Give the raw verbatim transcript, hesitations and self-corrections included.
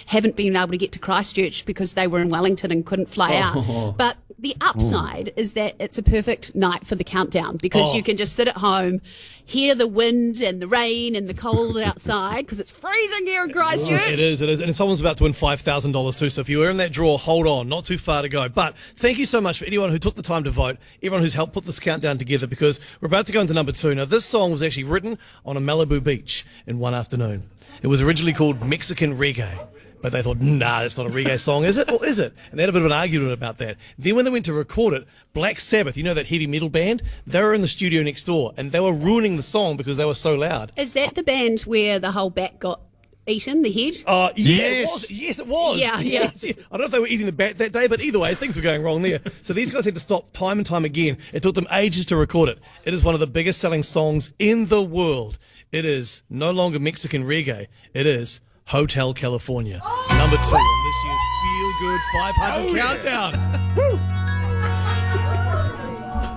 haven't been able to get to Christchurch because they were in Wellington and couldn't fly Oh. out. But the upside is that it's a perfect night for the countdown because Oh. you can just sit at home, hear the wind and the rain and the cold outside because it's freezing here in Christchurch. It is, it is. And someone's about to win five thousand dollars too. So if you were in that draw, hold on. Not too far to go. But thank you so much for anyone who took the time to vote, everyone who's helped put this countdown together, because we're about to go into number two. Now, this song was actually written on a Malibu beach in one afternoon. It was originally called Mexican Reggae. But they thought, nah, that's not a reggae song, is it? Or is it? And they had a bit of an argument about that. Then when they went to record it, Black Sabbath, you know that heavy metal band? They were in the studio next door, and they were ruining the song because they were so loud. Is that the band where the whole back got eaten, the head? Uh, yeah, Yes. it was. Yes, it was. Yeah, yeah. Yes. I don't know if they were eating the bat that day, but either way, things were going wrong there. So these guys had to stop time and time again. It took them ages to record it. It is one of the biggest selling songs in the world. It is no longer Mexican reggae. It is Hotel California. Number two on this year's Feel Good five hundred Oh, yeah. Countdown. Woo.